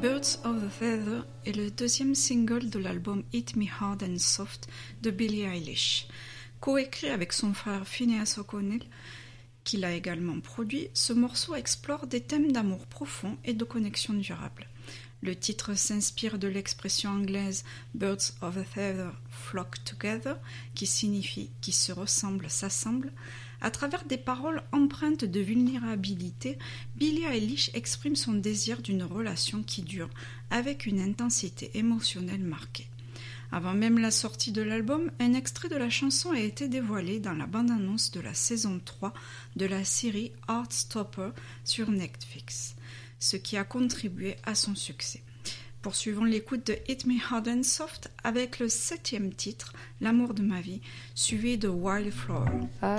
Birds of a Feather est le deuxième single de l'album Hit Me Hard and Soft de Billie Eilish. Coécrit avec son frère Phineas O'Connell, qui l'a également produit, ce morceau explore des thèmes d'amour profond et de connexion durable. Le titre s'inspire de l'expression anglaise « Birds of a feather flock together » qui signifie « qui se ressemblent s'assemblent ». À travers des paroles empreintes de vulnérabilité, Billie Eilish exprime son désir d'une relation qui dure, avec une intensité émotionnelle marquée. Avant même la sortie de l'album, un extrait de la chanson a été dévoilé dans la bande-annonce de la saison 3 de la série Heartstopper sur Netflix, ce qui a contribué à son succès. Poursuivons l'écoute de Hit Me Hard and Soft avec le 7e titre, L'amour de ma vie, suivi de Wildflower.